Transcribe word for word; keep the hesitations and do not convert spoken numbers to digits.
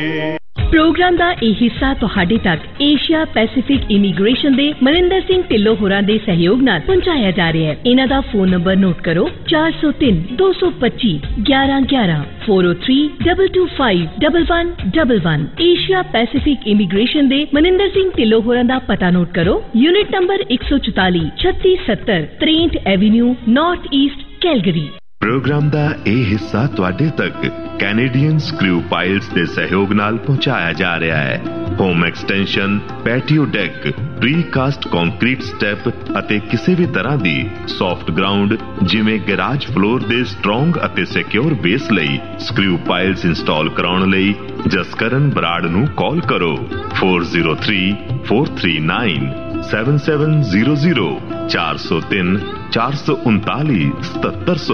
Programme ਦਾ ਇਹ ਹਿੱਸਾ ਤੁਹਾਡੇ ਤੱਕ ਏਸ਼ੀਆ ਪੈਸੀਫਿਕ ਇਮੀਗ੍ਰੇਸ਼ਨ ਦੇ ਮਨਿੰਦਰ ਸਿੰਘ ਢਿੱਲੋਂ ਹੋਰਾਂ ਦੇ ਸਹਿਯੋਗ ਨਾਲ ਪਹੁੰਚਾਇਆ ਜਾ ਰਿਹਾ ਹੈ। ਇਹਨਾਂ ਦਾ ਫੋਨ ਨੰਬਰ ਨੋਟ ਕਰੋ ਚਾਰ ਸੌ ਤਿੰਨ ਦੋ ਸੌ ਪੱਚੀ ਗਿਆਰਾਂ ਗਿਆਰਾਂ ਚਾਰ ਜ਼ੀਰੋ ਤਿੰਨ ਦੋ ਦੋ ਪੰਜ ਇੱਕ ਇੱਕ ਇੱਕ ਇੱਕ। ਏਸ਼ੀਆ ਪੈਸੀਫਿਕ ਇਮੀਗ੍ਰੇਸ਼ਨ ਦੇ ਮਨਿੰਦਰ ਸਿੰਘ ਢਿੱਲੋਂ ਹੋਰਾਂ ਦਾ ਪਤਾ ਨੋਟ ਕਰੋ। ਯੂਨਿਟ ਨੰਬਰ ਇੱਕ ਸੌ ਚੁਤਾਲੀ ਛੱਤੀ ਸੱਤਰ ਤਰੇਂਹਠ avenue north East Calgary. Programme ਦਾ ਇਹ ਹਿੱਸਾ ਤੁਹਾਡੇ ਤੱਕ ਕੈਨੇਡੀਅਨ ਸਕਰੂ ਪਾਈਲਸ ਦੇ ਸਹਿਯੋਗ ਨਾਲ ਪਹੁੰਚਾਇਆ ਜਾ ਰਿਹਾ ਹੈ। Home extension, patio deck, ਪ੍ਰੀਕਾਸਟ concrete step ਅਤੇ ਕਿਸੇ ਵੀ ਤਰ੍ਹਾਂ ਦੀ ਸੌਫਟ ਗਰਾਊਂਡ ਜਿਵੇਂ ਗੈਰਾਜ ਫਲੋਰ ਦੇ ਸਟਰੋਂਗ ਅਤੇ ਸਿਕਿਉਰ ਬੇਸ ਲਈ ਸਕਰੂ ਪਾਈਲਸ ਇੰਸਟਾਲ ਕਰਾਉਣ ਲਈ ਜਸਕਰਨ ਬਰਾੜ ਨੂੰ ਕਾਲ ਕਰੋ ਚਾਰ ਜ਼ੀਰੋ ਤਿੰਨ ਚਾਰ ਤਿੰਨ ਨੌ ਸੱਤ ਸੱਤ ਜ਼ੀਰੋ ਜ਼ੀਰੋ ਚਾਰ ਸੌ ਤਿੰਨ ਚਾਰ ਸੌ ਉਨਤਾਲੀ ਸਤੱਤਰ ਸੌ।